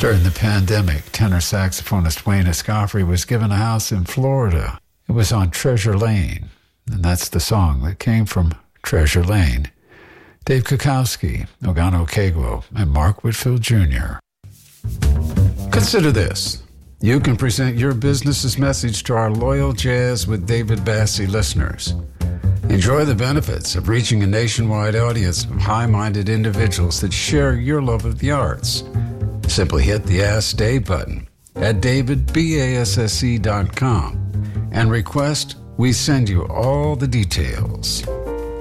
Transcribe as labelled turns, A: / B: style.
A: During the pandemic, tenor saxophonist Wayne Escoffery was given a house in Florida. It was on Treasure Lane, and that's the song that came from Treasure Lane. Dave Kukowski, Ogano Kegwo, and Mark Whitfield Jr. Consider this. You can present your business's message to our loyal Jazz with David Bassi listeners. Enjoy the benefits of reaching a nationwide audience of high-minded individuals that share your love of the arts. Simply hit the Ask Dave button at davidbasse.com and request we send you all the details.